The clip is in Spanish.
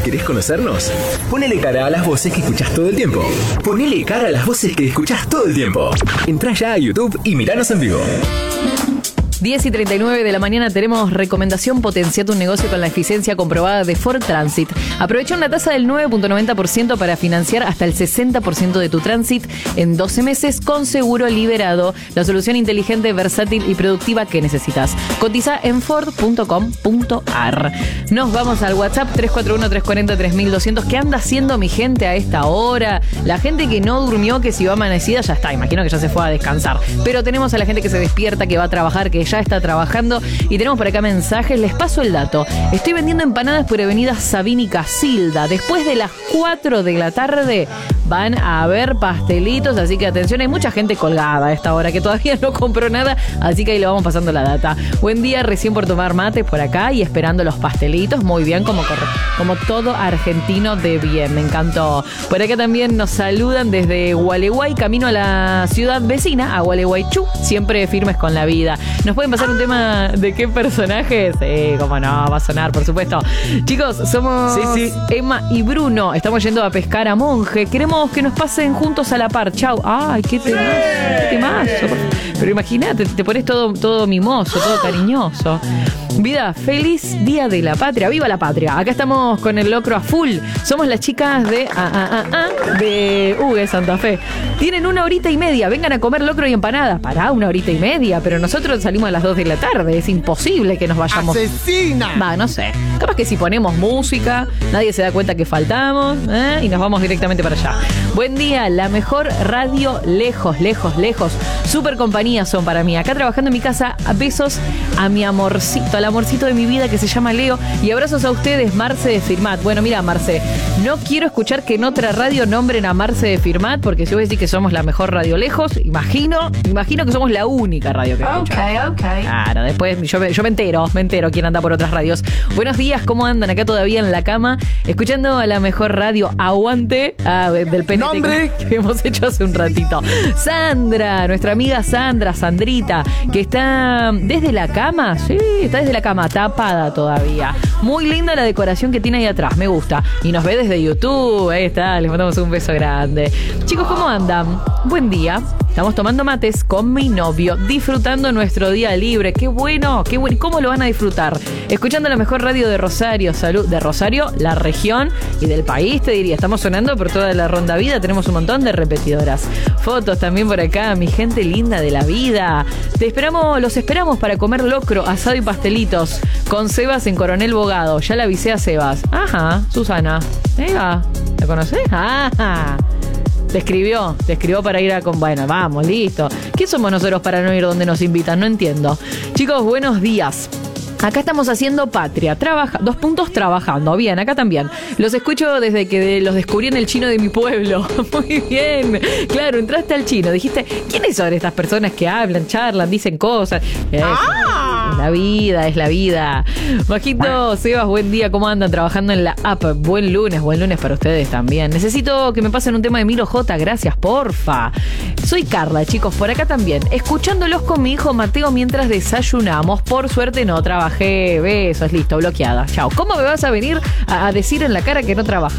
¿Querés conocernos? Ponele cara a las voces que escuchás todo el tiempo. Ponele cara a las voces que escuchás todo el tiempo. Entrá ya a YouTube y miranos en vivo. 10:39 de la mañana tenemos recomendación: potencia tu negocio con la eficiencia comprobada de Ford Transit. Aprovecha una tasa del 9.90% para financiar hasta el 60% de tu Transit en 12 meses con seguro liberado. La solución inteligente, versátil y productiva que necesitas. Cotiza en Ford.com.ar. Nos vamos al WhatsApp 341-340-3200. ¿Qué anda haciendo mi gente a esta hora? La gente que no durmió, que si va amanecida ya está. Imagino que ya se fue a descansar. Pero tenemos a la gente que se despierta, que va a trabajar, que ya está trabajando, y tenemos por acá mensajes. Les paso el dato: estoy vendiendo empanadas por avenida Sabina y Casilda. Después de las 4 de la tarde van a haber pastelitos, así que atención, hay mucha gente colgada a esta hora que todavía no compró nada, así que ahí le vamos pasando la data. Buen día, recién por tomar mates por acá y esperando los pastelitos. Muy bien, como todo argentino de bien, me encantó. Por acá también nos saludan desde Gualeguay, camino a la ciudad vecina, a Gualeguaychú, siempre firmes con la vida. ¿Nos pueden pasar un tema de qué personajes? Cómo no, va a sonar, por supuesto. Chicos, somos Emma y Bruno, estamos yendo a pescar a Monje. Queremos que nos pasen juntos a la par. Chau. Ay, qué temazo. Pero imagínate, te pones todo mimoso, todo cariñoso. Vida, feliz Día de la Patria. ¡Viva la Patria! Acá estamos con el locro a full. Somos las chicas de Hugue, Santa Fe. Tienen 1 horita y media. Vengan a comer locro y empanadas. Pará, 1 horita y media. Pero nosotros salimos a las 2 de la tarde. Es imposible que nos vayamos. ¡Asesina! Va, no sé. Capaz que si ponemos música, nadie se da cuenta que faltamos, y nos vamos directamente para allá. Buen día, la mejor radio lejos, lejos, lejos. Super compañía son para mí. Acá trabajando en mi casa, besos a mi amorcito, al amorcito de mi vida que se llama Leo. Y abrazos a ustedes, Marce de Firmat. Bueno, mira, Marce, no quiero escuchar que en otra radio nombren a Marce de Firmat, porque si vos decís que somos la mejor radio lejos, imagino que somos la única radio que escucha. Ok. Claro, después yo me entero quién anda por otras radios. Buenos días, ¿cómo andan? Acá todavía en la cama, escuchando a la mejor radio. Aguante del PNT que hemos hecho hace un ratito. Sandra, nuestra amiga Sandrita, que está desde la cama. Sí, está desde la cama, tapada todavía. Muy linda la decoración que tiene ahí atrás, me gusta. Y nos ve desde YouTube, ahí está, les mandamos un beso grande. Chicos, ¿cómo andan? Buen día. Estamos tomando mates con mi novio, disfrutando nuestro día libre. ¡Qué bueno! ¡Qué bueno! ¿Cómo lo van a disfrutar? Escuchando la mejor radio de Rosario. Salud de Rosario, la región y del país, te diría. Estamos sonando por toda la ronda vida. Tenemos un montón de repetidoras. Fotos también por acá. Mi gente linda de la vida. Los esperamos para comer locro, asado y pastelitos. Con Sebas en Coronel Bogado. Ya le avisé a Sebas. Ajá, Susana. Eva, ¿la conocés? Ajá. Te escribió para ir a... Bueno, vamos, listo. ¿Qué somos nosotros para no ir donde nos invitan? No entiendo. Chicos, buenos días. Acá estamos haciendo patria. 2 puntos trabajando. Bien, acá también. Los escucho desde que los descubrí en el chino de mi pueblo. Muy bien. Claro, entraste al chino. Dijiste, ¿quiénes son estas personas que hablan, charlan, dicen cosas? Es la vida. Majito, Sebas, buen día. ¿Cómo andan trabajando en la app? Buen lunes para ustedes también. Necesito que me pasen un tema de Milo J. Gracias, porfa. Soy Carla, chicos, por acá también. Escuchándolos con mi hijo Mateo mientras desayunamos. Por suerte no trabajé. Besos, listo, bloqueada. Chao. ¿Cómo me vas a venir a decir en la cara que no trabajas?